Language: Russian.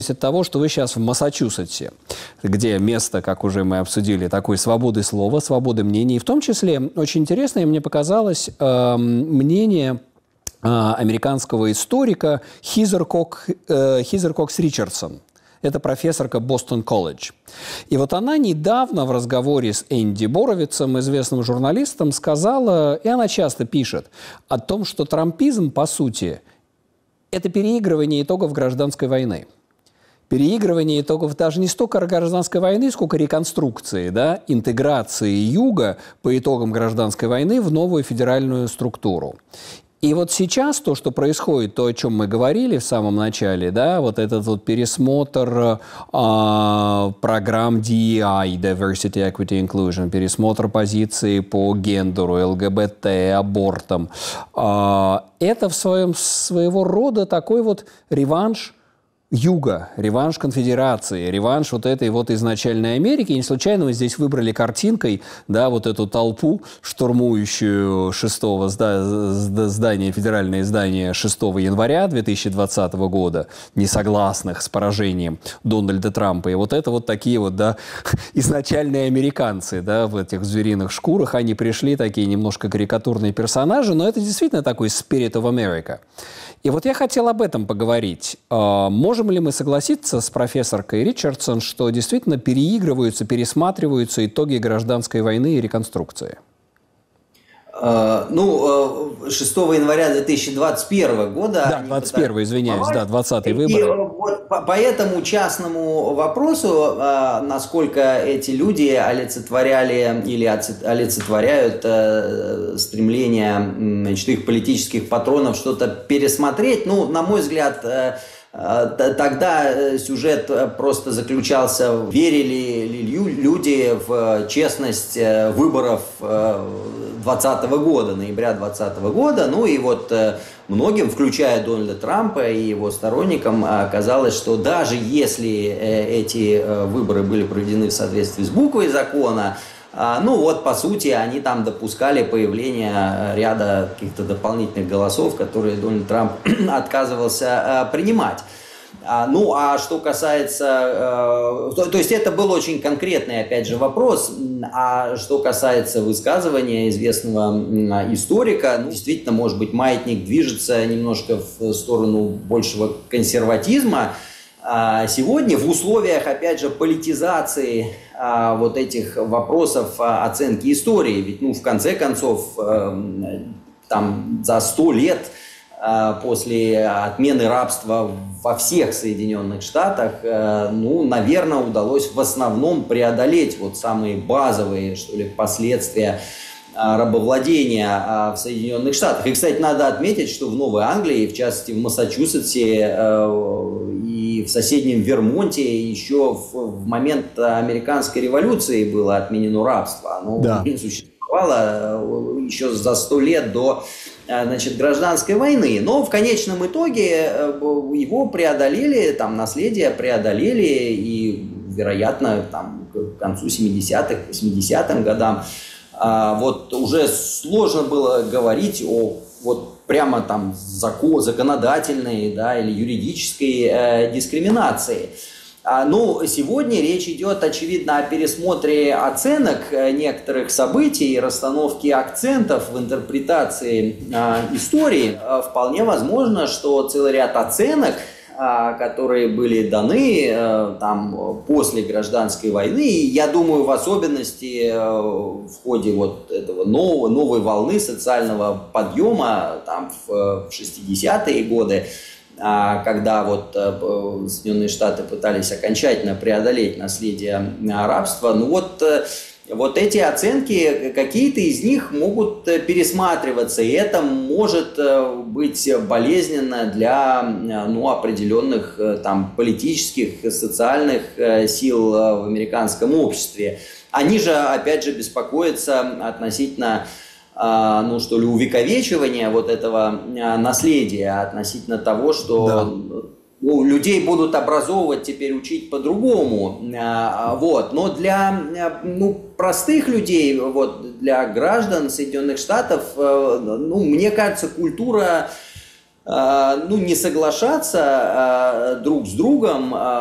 от того, что вы сейчас в Массачусетсе, где место, как уже мы обсудили, такой свободы слова, свободы мнений. И в том числе очень интересное мне показалось мнение американского историка Хизер Кокс Ричардсон. Это профессорка Бостон колледж. И вот она недавно в разговоре с Энди Боровицем, известным журналистом, сказала, и она часто пишет, о том, что трампизм, по сути, это переигрывание итогов гражданской войны. Переигрывание итогов даже не столько гражданской войны, сколько реконструкции, да, интеграции Юга по итогам гражданской войны в новую федеральную структуру. И вот сейчас то, что происходит, то, о чем мы говорили в самом начале, да, вот этот вот пересмотр программ DEI, Diversity, Equity, Inclusion, пересмотр позиции по гендеру, ЛГБТ, абортам, это своего рода такой вот реванш Юга, реванш конфедерации, реванш вот этой вот изначальной Америки. И не случайно мы здесь выбрали картинкой, да, вот эту толпу, штурмующую федеральное здание 6 января 2020 года, несогласных с поражением Дональда Трампа. И вот это вот такие вот, да, изначальные американцы, да, в этих звериных шкурах. Они пришли, такие немножко карикатурные персонажи, но это действительно такой spirit of America. И вот я хотел об этом поговорить. Можем ли мы согласиться с профессоркой Ричардсон, что действительно переигрываются, пересматриваются итоги гражданской войны и реконструкции? 6 января 2021 года... Да, 21, извиняюсь, да, 20-й выборы. И вот по этому частному вопросу, насколько эти люди олицетворяли или олицетворяют стремление, значит, их политических патронов что-то пересмотреть, ну, на мой взгляд... Тогда сюжет просто заключался, верили ли люди в честность выборов 2020 года, ноября 2020 года. Ну и вот многим, включая Дональда Трампа и его сторонникам, казалось, что даже если эти выборы были проведены в соответствии с буквой закона, ну вот, по сути, они там допускали появление ряда каких-то дополнительных голосов, которые Дональд Трамп отказывался принимать. Ну, а что касается... То есть это был очень конкретный, опять же, вопрос. А что касается высказывания известного историка, ну, действительно, может быть, маятник движется немножко в сторону большего консерватизма. Сегодня в условиях, опять же, политизации вот этих вопросов оценки истории, ведь, ну, в конце концов, там за 100 лет после отмены рабства во всех Соединенных Штатах, ну, наверное, удалось в основном преодолеть вот самые базовые, что ли, последствия рабовладения в Соединенных Штатах. И, кстати, надо отметить, что в Новой Англии, в частности в Массачусетсе и в соседнем Вермонте еще в момент американской революции было отменено рабство. Оно существовало еще за 100 лет до, значит, гражданской войны. Но в конечном итоге его преодолели, там, наследие преодолели, и, вероятно, там, к концу 70-х, 80-м годам вот уже сложно было говорить о вот прямо там законодательной, да, или юридической дискриминации. Ну, сегодня речь идет, очевидно, о пересмотре оценок некоторых событий, расстановке акцентов в интерпретации истории. Вполне возможно, что целый ряд оценок, которые были даны там после гражданской войны, и я думаю, в особенности в ходе вот этого новой волны социального подъема там в 60-е годы, когда вот Соединенные Штаты пытались окончательно преодолеть наследие рабства, ну вот эти оценки, какие-то из них могут пересматриваться, и это может быть болезненно для, ну, определенных там политических, социальных сил в американском обществе. Они же, опять же, беспокоятся относительно, ну, что ли, увековечивания вот этого наследия, относительно того, что... Ну, людей будут образовывать, теперь учить по-другому, вот. Но для, ну, простых людей, вот, для граждан Соединенных Штатов, ну, мне кажется, культура ну, не соглашаться друг с другом